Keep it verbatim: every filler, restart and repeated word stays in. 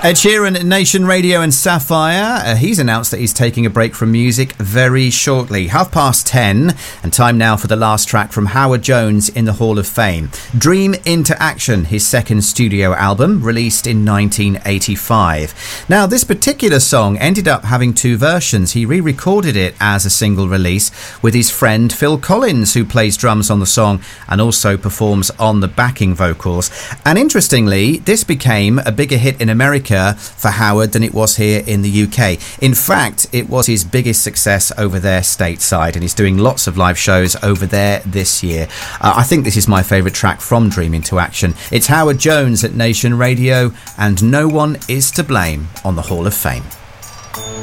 Ed Sheeran, Nation Radio and Sapphire. Uh, he's announced that he's taking a break from music very shortly. Half past ten, and time now for the last track from Howard Jones in the Hall of Fame. Dream into Action, his second studio album, released in nineteen eighty-five. Now, this particular song ended up having two versions. He re-recorded it as a single release with his friend Phil Collins, who plays drums on the song and also performs on the backing vocals. And interestingly, this became a bigger hit in America for Howard than it was here in the U K. In fact, it was his biggest success over there stateside, and he's doing lots of live shows over there this year. Uh, I think this is my favourite track from Dream into Action. It's Howard Jones at Nation Radio, and No One Is to Blame on the Hall of Fame.